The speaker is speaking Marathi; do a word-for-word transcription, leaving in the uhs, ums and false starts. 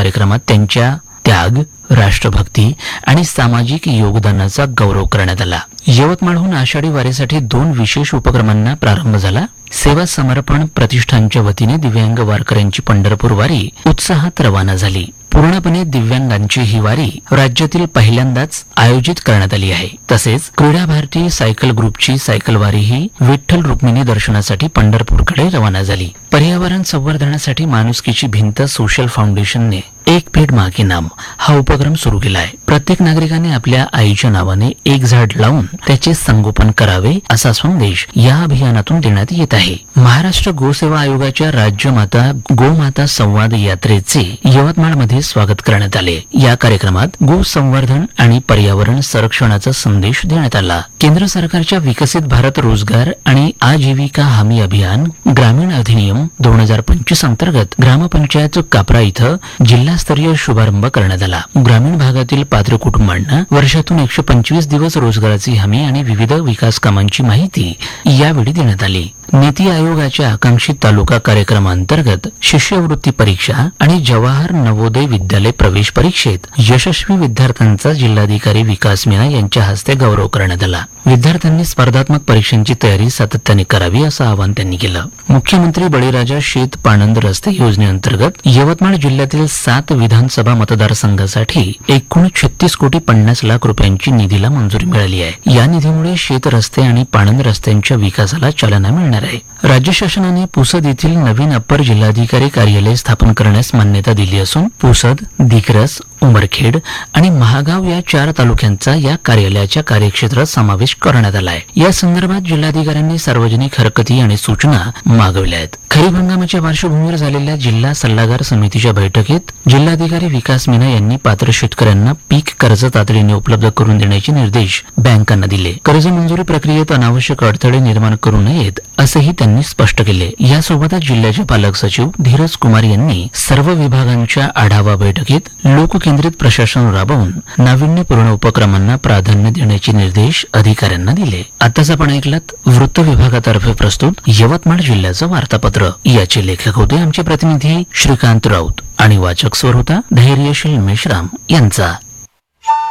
कार्यक्रमात त्यांच्या त्याग, राष्ट्रभक्ती आणि सामाजिक योगदानाचा गौरव करण्यात आला. यवतमाळहून आषाढी वारीसाठी दोन विशेष उपक्रमांना प्रारंभ झाला. सेवा समर्पण प्रतिष्ठानच्या वतीने दिव्यांग वारकऱ्यांची पंढरपूर वारी उत्साहात रवाना झाली. पूर्णपणे दिव्यांगांची ही वारी राज्यातील पहिल्यांदाच आयोजित करण्यात आली आहे. तसेच क्रीडा भारती सायकल ग्रुपची सायकल वारी ही विठ्ठल रुक्मिणी दर्शनासाठी पंढरपूरकडे रवाना झाली. पर्यावरण संवर्धनासाठी माणुसकीची भिंत सोशल फाउंडेशनने एक पेड माँ के नाम हा उपक्रम सुरू केला आहे. प्रत्येक नागरिकाने आपल्या आईच्या नावाने एक झाड लावून त्याचे संगोपन करावे असा संदेश या अभियानातून देण्यात येत आहे. महाराष्ट्र गोसेवा आयोगाच्या राज्यमाता गोमाता संवाद यात्रेचे यवतमाळमध्ये स्वागत करण्यात आले. या कार्यक्रमात गो संवर्धन आणि पर्यावरण संरक्षणाचा संदेश देण्यात आला. केंद्र सरकारच्या विकसित भारत रोजगार आणि आजीविका हमी अभियान ग्रामीण अधिनियम दोन हजार पंचवीस अंतर्गत ग्रामपंचायत कापरा इथं जिल्हास्तरीय शुभारंभ करण्यात आला. ग्रामीण भागातील पात्र कुटुंबांना वर्षातून एकशे पंचवीस दिवस रोजगाराची हमी आणि विविध विकास कामांची माहिती यावेळी देण्यात आली. नीती आयोगाच्या आकांक्षित तालुका कार्यक्रमांतर्गत शिष्यवृत्ती परीक्षा आणि जवाहर नवोदय विद्यालय प्रवेश परीक्षेत यशस्वी विद्यार्थ्यांचा जिल्हाधिकारी विकास मीना यांच्या हस्ते गौरव करण्यात आला. विद्यार्थ्यांनी स्पर्धात्मक परीक्षांची तयारी सातत्याने करावी असं आवाहन त्यांनी केलं. मुख्यमंत्री बळीराजा शेत पाणंद रस्ते योजनेअंतर्गत यवतमाळ जिल्ह्यातील सात विधानसभा मतदारसंघासाठी एकूण छत्तीस कोटी पन्नास लाख रुपयांची निधीला मंजुरी मिळाली आहे. या निधीमुळे शेत रस्ते आणि पाणंद रस्त्यांच्या विकासाला चालना मिळणार आहे. राज्य शासनाने पुसद येथील नवीन अप्पर जिल्हाधिकारी कार्यालय स्थापन करण्यास मान्यता दिली असून पुसद, दिग्रस, उमरखेड आणि महागाव या चार तालुक्यांचा या कार्यालयाच्या कार्यक्षेत्रात समावेश करण्यात आला आहे. या संदर्भात जिल्हाधिकाऱ्यांनी सार्वजनिक हरकती आणि सूचना मागवल्या आहेत. खरीप हंगामाच्या पार्श्वभूमीवर झालेल्या जिल्हा सल्लागार समितीच्या बैठकीत जिल्हाधिकारी विकास मीना यांनी पात्र शेतकऱ्यांना पीक कर्ज तातडीने उपलब्ध करून देण्याचे निर्देश बँकांना दिले. कर्ज मंजुरी प्रक्रियेत अनावश्यक अडथळे निर्माण करू नयेत असंही त्यांनी स्पष्ट केले. यासोबतच जिल्ह्याचे पालक सचिव धीरज कुमार यांनी सर्व विभागांच्या आढावा बैठकीत लोककेंद्रित प्रशासन राबवून नाविन्यपूर्ण उपक्रमांना प्राधान्य देण्याचे निर्देश अधिकाऱ्यांना दिले. आताच आपण ऐकलात वृत्त विभागातर्फे प्रस्तुत यवतमाळ जिल्ह्याचं वार्तापत्र. याचे लेखक होते आमचे प्रतिनिधी श्रीकांत राऊत आणि वाचक स्वर होता धैर्यशील मेश्राम यांचा.